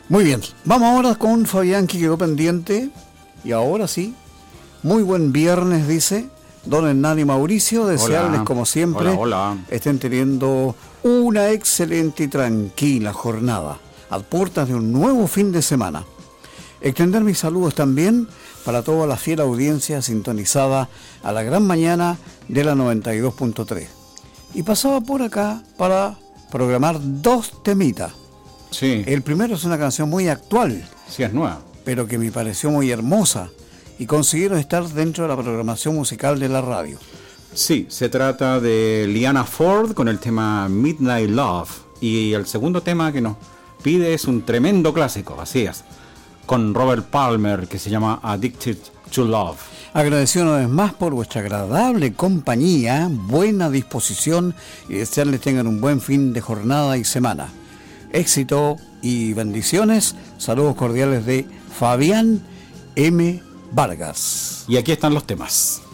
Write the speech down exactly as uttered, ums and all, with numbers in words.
Muy bien, vamos ahora con Fabián, que quedó pendiente. Y ahora sí, muy buen viernes, dice don Hernán y Mauricio. Desearles, Hola. como siempre, Hola, hola. estén teniendo una excelente y tranquila jornada a puertas de un nuevo fin de semana. Extender mis saludos también para toda la fiel audiencia sintonizada a la gran mañana de la noventa y dos punto tres. Y pasaba por acá para programar dos temitas. Sí. El primero es una canción muy actual, Sí, es nueva. pero que me pareció muy hermosa y consiguieron estar dentro de la programación musical de la radio. Sí, se trata de Liana Ford con el tema Midnight Love. Y el segundo tema que nos pide es un tremendo clásico, así es, con Robert Palmer, que se llama Addicted to Love. Agradecido una vez más por vuestra agradable compañía, buena disposición y desearles tengan un buen fin de jornada y semana. Éxito y bendiciones. Saludos cordiales de Fabián M. Vargas. Y aquí están los temas.